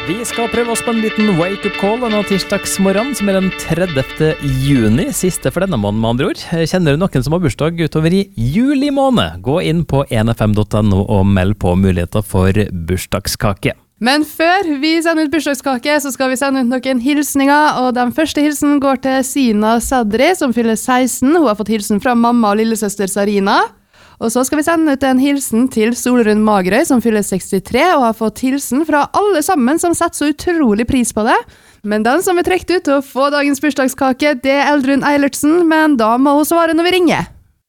Vi skal prøve oss på en liten wake-up call denne tirsdagsmorgen, som den 30. juni, siste for denne måneden med andre ord. Kjenner du noen som har bursdag utover i juli måned? Gå inn på nfm.no og meld på muligheter for bursdagskake. Men før vi sender ut bursdagskake, så skal vi sende ut noen hilsninger, og den første hilsen går til Sina Sadri, som fyller 16. Hun har fått hilsen fra mamma og lillesøster Sarina. Og så skal vi sende ut en hilsen til Solrun Magerøy, som fyller 63, og har fått hilsen fra alle sammen som setter så utrolig pris på det. Men den som er trekt ut til å få dagens bursdagskake, det er Eldrun Eilertsen, men da må hun svare når vi ringer.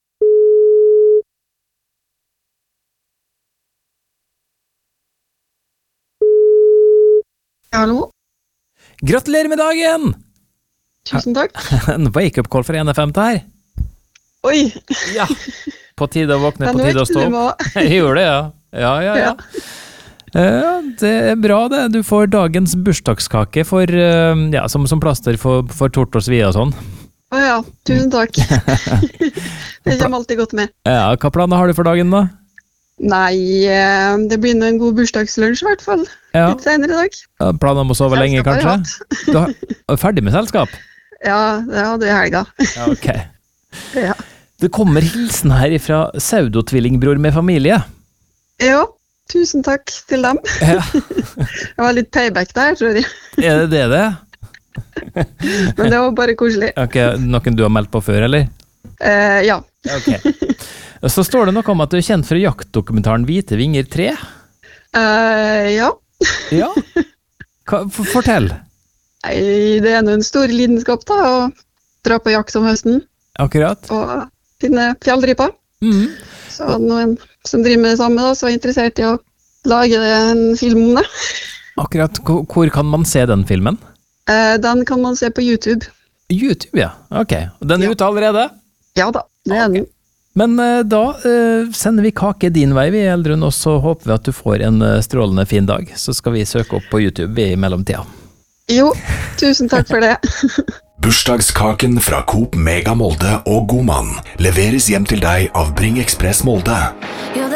Hallo? Gratulerer med dagen! Tusen takk. En wake-up call fra NFM til her. Oi! Ja, på tide å våkne, på tide å stå opp. Jeg gjorde det, ja. Ja. Det er bra det. Du får dagens bursdagskake for, som plaster for tort og svi og sånn. Ja, tusen takk. Det kommer alltid godt med. Ja, hva planer har du for dagen da? Nei, det blir en god bursdagslunsj i hvert fall. Ja. Litt senere i dag. Planer om å sove lenge, kanskje? Du er ferdig med selskap? Ja, det hadde jeg i helga. Ja, ok. Ja. Det kommer hilsen her fra pseudotvillingbror med familie. Ja, tusen takk til dem. Ja. Det var litt payback der, tror jeg. Er det det? Men det var bare koselig. Ok, noen du har meldt på før, eller? Ja. Ok. Så står det noe om at du er kjent for jaktdokumentaren Hvite vinger 3. Ja. Ja? Fortell. Nei, det er en stor lidenskap da, å dra på jakt om høsten. Akkurat. Og finne fjellryper. Så noen som driver med det samme da, så er interessert i å lage en film om det. Akkurat. Hvor kan man se den filmen? Den kan man se på YouTube. YouTube, ja. Ok. Den er ute allerede? Ja da, det er den. Men da sender vi kake din vei, vi Eldrun, og så håper vi at du får en strålende fin dag. Så skal vi søke opp på YouTube i mellomtida. Jo, tusen takk for det. Bursdagskaken fra Coop Mega Molde og Godmann leveres hjem til deg av Bring Express Molde.